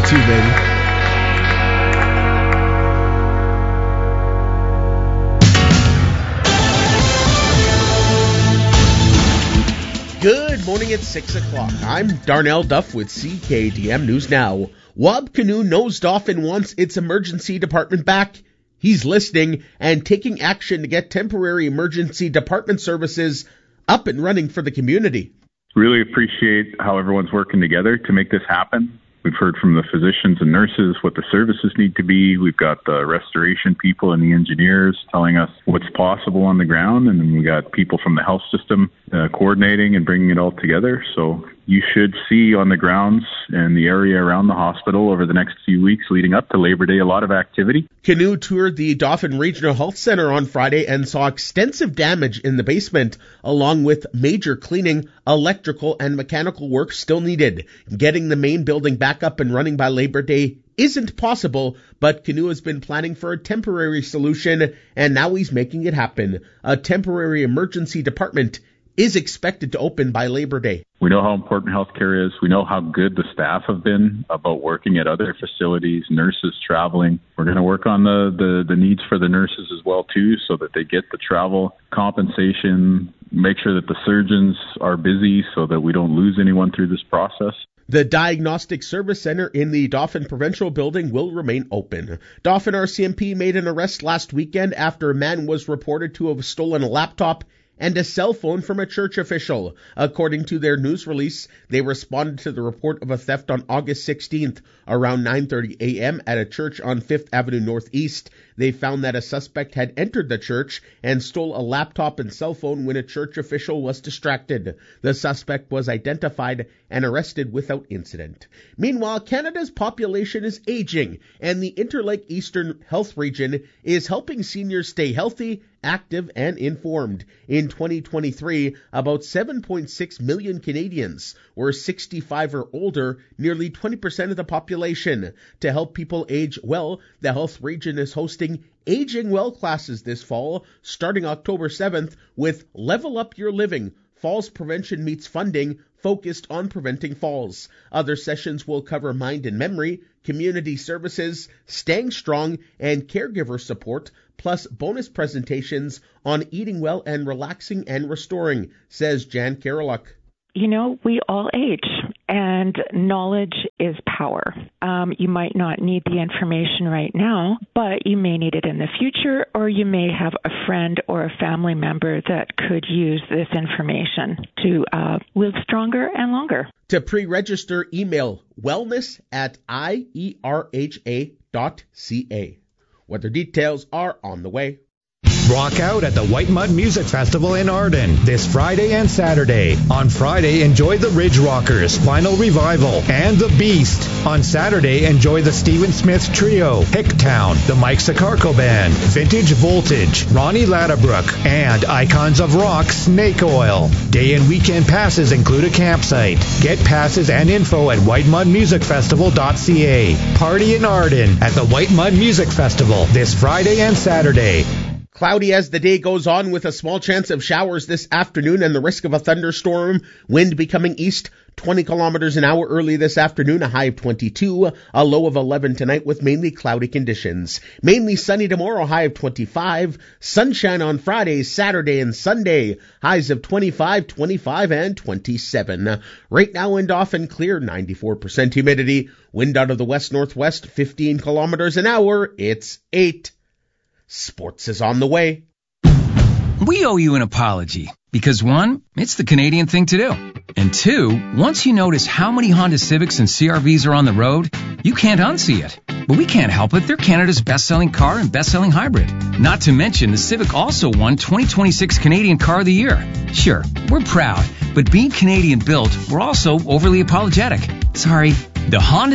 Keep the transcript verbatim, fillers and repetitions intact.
too, baby. Good morning at six o'clock. I'm Darnell Duff with C K D M News Now. Wab Kinew knows Dauphin wants its emergency department back. He's listening and taking action to get temporary emergency department services up and running for the community. Really appreciate how everyone's working together to make this happen. We've heard from the physicians and nurses what the services need to be. We've got the restoration people and the engineers telling us what's possible on the ground. And then we got people from the health system uh, coordinating and bringing it all together. So you should see on the grounds and the area around the hospital over the next few weeks leading up to Labor Day a lot of activity. Kinew toured the Dauphin Regional Health Center on Friday and saw extensive damage in the basement, along with major cleaning, electrical, and mechanical work still needed. Getting the main building back up and running by Labor Day isn't possible, but Kinew has been planning for a temporary solution, and now he's making it happen. A temporary emergency department is expected to open by Labor Day. We know how important healthcare is. We know how good the staff have been about working at other facilities, nurses traveling. We're going to work on the, the, the needs for the nurses as well, too, so that they get the travel compensation, make sure that the surgeons are busy so that we don't lose anyone through this process. The Diagnostic Service Center in the Dauphin Provincial Building will remain open. Dauphin R C M P made an arrest last weekend after a man was reported to have stolen a laptop and a cell phone from a church official. According to their news release, they responded to the report of a theft on August sixteenth around nine thirty a.m. at a church on Fifth Avenue Northeast. They found that a suspect had entered the church and stole a laptop and cell phone when a church official was distracted. The suspect was identified and arrested without incident. Meanwhile, Canada's population is aging, and the Interlake Eastern Health Region is helping seniors stay healthy, active, and informed. In twenty twenty-three, about seven point six million Canadians were sixty-five or older, nearly twenty percent of the population. To help people age well, the health region is hosting Aging Well classes this fall, starting October seventh, with Level Up Your Living, Falls Prevention Meets Funding, focused on preventing falls. Other sessions will cover mind and memory, community services, staying strong, and caregiver support, plus bonus presentations on eating well and relaxing and restoring, says Jan Karoluk. You know, we all age, and knowledge is power. Um, you might not need the information right now, but you may need it in the future, or you may have a friend or a family member that could use this information to uh, live stronger and longer. To pre-register, email wellness at I E R H A dot C A. Weather details are on the way. Rock out at the White Mud Music Festival in Arden this Friday and Saturday. On Friday, enjoy the Ridge Rockers, Final Revival, and The Beast. On Saturday, enjoy the Stephen Smith Trio, Hicktown, the Mike Sicarco Band, Vintage Voltage, Ronnie Ladderbrook, and Icons of Rock, Snake Oil. Day and weekend passes include a campsite. Get passes and info at white mud music festival dot c a. Party in Arden at the White Mud Music Festival this Friday and Saturday. Cloudy as the day goes on with a small chance of showers this afternoon and the risk of a thunderstorm. Wind becoming east twenty kilometers an hour early this afternoon, a high of twenty-two, a low of eleven tonight with mainly cloudy conditions. Mainly sunny tomorrow, high of twenty-five. Sunshine on Friday, Saturday, and Sunday, highs of twenty-five, twenty-five, and twenty-seven. Right now in Dauphin, clear, ninety-four percent humidity. Wind out of the west-northwest, fifteen kilometers an hour. It's eight. Sports is on the way. We owe you an apology because, one, it's the Canadian thing to do. And two, once you notice how many Honda Civics and C R Vs are on the road, you can't unsee it. But we can't help it. They're Canada's best-selling car and best-selling hybrid. Not to mention, the Civic also won twenty twenty-six Canadian Car of the Year. Sure, we're proud, but being Canadian-built, we're also overly apologetic. Sorry. The Honda